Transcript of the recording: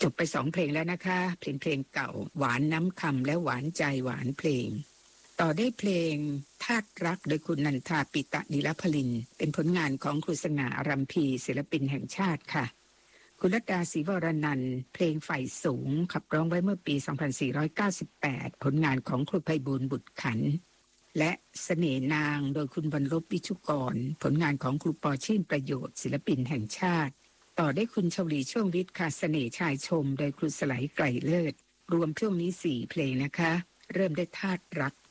จบไป2เพลงแล้วนะคะเพลงเก่าหวานน้ำคำและหวานใจหวานเพลงต่อได้เพลงธาตุรักโดยคุณนันทาปิตะนิลพลินเป็นผลงานของครูสง่าอารัมพีศิลปินแห่งชาติค่ะคุณรัตดาศรีวรนันท์เพลงไฟสูงขับร้องไว้เมื่อปี 2498 ผลงานของครูไพบูลย์บุตรขันธ์และเสน่ห์นางโดยคุณบรรลบวิชุกรผลงานของครูปอชื่นประโยชน์ศิลปินแห่งชาติต่อได้คุณชลีช่วงวิทย์ค่ะเสน่ห์ชายชมโดยครูสไลไกรเลิศรวมช่วงนี้4เพลงนะคะเริ่มได้ธาตุรัก